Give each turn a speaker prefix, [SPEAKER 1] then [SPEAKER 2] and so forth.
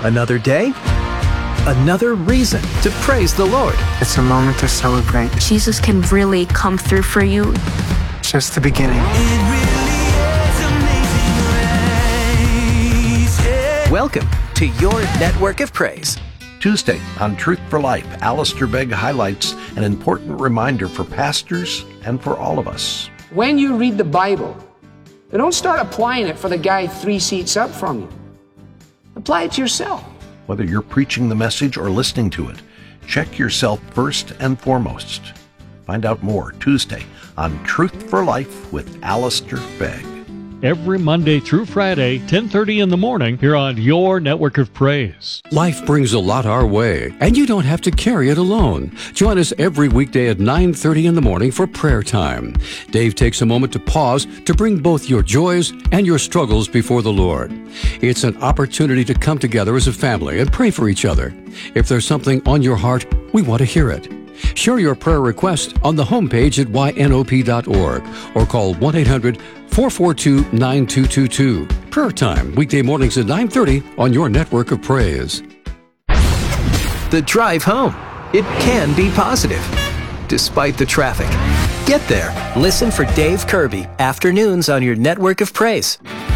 [SPEAKER 1] Another day, another reason to praise the Lord.
[SPEAKER 2] It's a moment to celebrate.
[SPEAKER 3] Jesus can really come through for you.
[SPEAKER 2] Just the beginning.
[SPEAKER 1] Welcome to your network of praise.
[SPEAKER 4] Tuesday on Truth for Life, Alistair Begg highlights an important reminder for pastors and for all of us.
[SPEAKER 5] When you read the Bible, don't start applying it for the guy 3 seats up from you. Apply it to yourself.
[SPEAKER 4] Whether you're preaching the message or listening to it, check yourself first and foremost. Find out more Tuesday on Truth for Life with Alistair Begg.
[SPEAKER 6] Every Monday through Friday, 10:30 in the morning, here on your Network of Praise.
[SPEAKER 7] Life brings a lot our way, and you don't have to carry it alone. Join us every weekday at 9:30 in the morning for prayer time. Dave takes a moment to pause to bring both your joys and your struggles before the Lord. It's an opportunity to come together as a family and pray for each other. If there's something on your heart, we want to hear it. Share your prayer request on the homepage at ynop.org or call 1-800-442-9222. Prayer time, weekday mornings at 9:30 on your Network of Praise.
[SPEAKER 1] The drive home. It can be positive, despite the traffic. Get there. Listen for Dave Kirby, afternoons on your Network of Praise.